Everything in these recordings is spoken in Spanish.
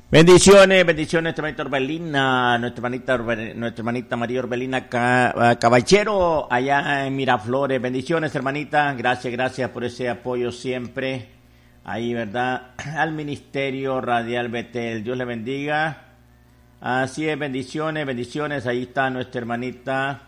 Bendiciones, bendiciones, nuestra hermanita María Orbelina Caballero, allá en Miraflores. Bendiciones, hermanita. Gracias por ese apoyo siempre. Ahí, ¿verdad? Al Ministerio Radial Betel. Dios le bendiga. Así es, bendiciones. Ahí está nuestra hermanita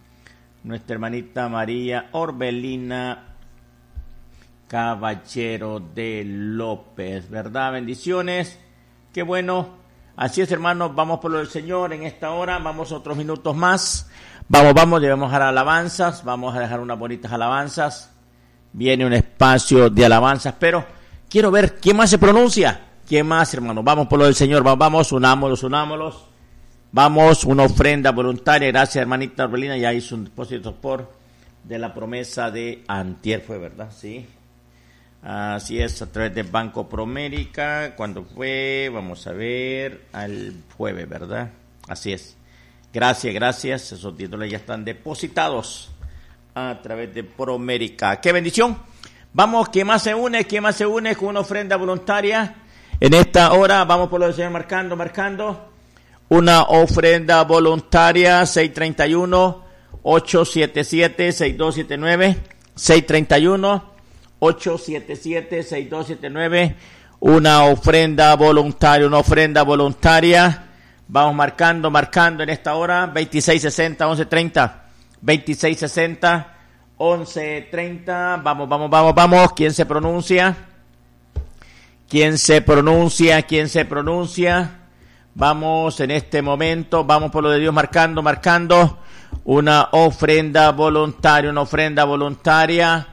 María Orbelina Caballero de López, ¿verdad? Bendiciones. Qué bueno, así es, hermanos, vamos por lo del Señor en esta hora, vamos otros minutos más, vamos, debemos dejar alabanzas, vamos a dejar unas bonitas alabanzas, viene un espacio de alabanzas, pero quiero ver, ¿quién más se pronuncia? ¿Quién más, hermanos? Vamos por lo del Señor, vamos, unámonos, vamos, una ofrenda voluntaria, gracias, hermanita Orbelina, ya hizo un depósito de la promesa de antier, fue, ¿verdad? Sí. Así es, a través del Banco Promérica. ¿Cuándo fue? Vamos a ver, al jueves, ¿verdad? Así es. Gracias. Esos $10 ya están depositados a través de Promérica. ¡Qué bendición! Vamos, ¿quién más se une con una ofrenda voluntaria? En esta hora, vamos por lo del Señor marcando. Una ofrenda voluntaria, 631-877-6279. 631-877-6279, una ofrenda voluntaria, vamos marcando en esta hora, 2660-1130, 2660-1130, vamos, ¿quién se pronuncia? Vamos en este momento, vamos por lo de Dios marcando, una ofrenda voluntaria,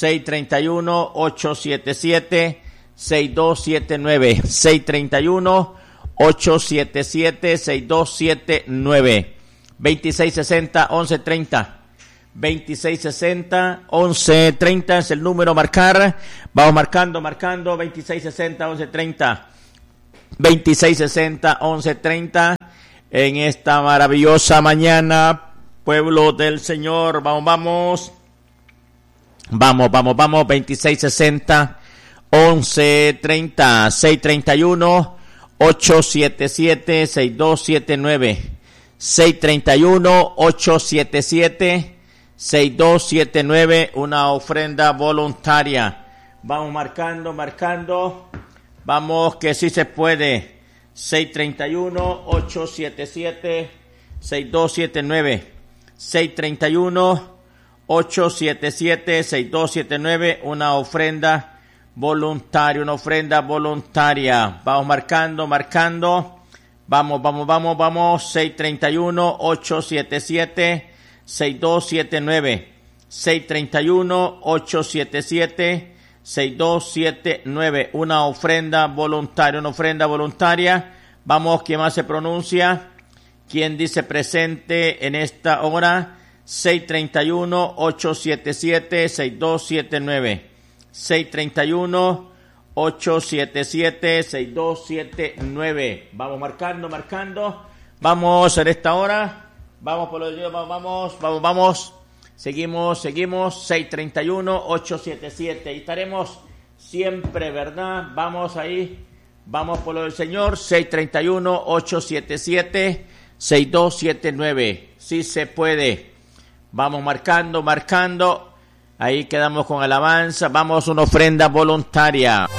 631-877-6279. 631-877-6279. 2660-1130. 2660-1130 es el número a marcar. Vamos marcando. 2660-1130. 2660-1130. En esta maravillosa mañana, pueblo del Señor. Vamos. 2660 1130 631 877 6279 631 877 6279, una ofrenda voluntaria. Vamos marcando. Vamos, que sí se puede. 631 877 6279 631 877-6279, una ofrenda voluntaria. Vamos marcando. Vamos. 631-877-6279. 631-877-6279, una ofrenda voluntaria. Vamos, ¿quién más se pronuncia? ¿Quién dice presente en esta hora? 631-877-6279. 631-877-6279. Vamos marcando. Vamos en esta hora. Vamos por los Dios, vamos. Seguimos. 631-877. Y estaremos siempre, ¿verdad? Vamos ahí. Vamos por lo del Señor. 631-877-6279. Sí se puede. Vamos marcando. Ahí quedamos con alabanza. Vamos, una ofrenda voluntaria.